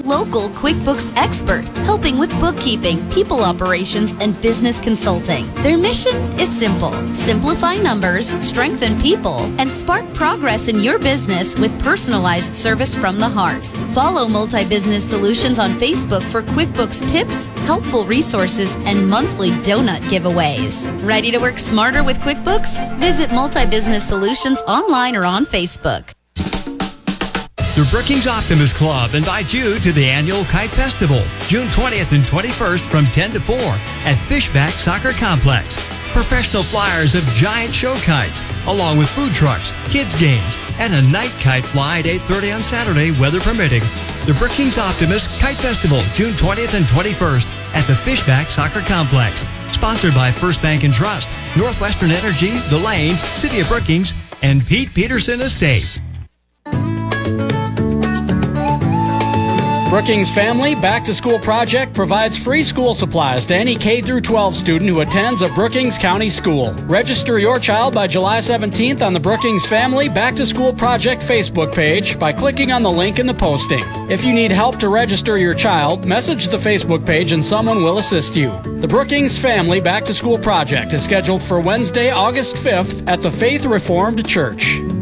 local QuickBooks expert, helping with bookkeeping, people operations, and business consulting. Their mission is simple: simplify numbers, strengthen people, and spark progress in your business with personalized service from the heart. Follow Multi-Business Solutions on Facebook for QuickBooks tips, helpful resources, and monthly donut giveaways. Ready to work smarter with QuickBooks? Visit Multi-Business Solutions online or on Facebook. The Brookings Optimist Club invites you to the annual Kite Festival, June 20th and 21st from 10 to 4 at Fishback Soccer Complex. Professional flyers of giant show kites, along with food trucks, kids games, and a night kite fly at 8:30 on Saturday, weather permitting. The Brookings Optimist Kite Festival, June 20th and 21st at the Fishback Soccer Complex. Sponsored by First Bank and Trust, Northwestern Energy, The Lanes, City of Brookings, and Pete Peterson Estate. Brookings Family Back to School Project provides free school supplies to any K-12 student who attends a Brookings County school. Register your child by July 17th on the Brookings Family Back to School Project Facebook page by clicking on the link in the posting. If you need help to register your child, message the Facebook page and someone will assist you. The Brookings Family Back to School Project is scheduled for Wednesday, August 5th at the Faith Reformed Church.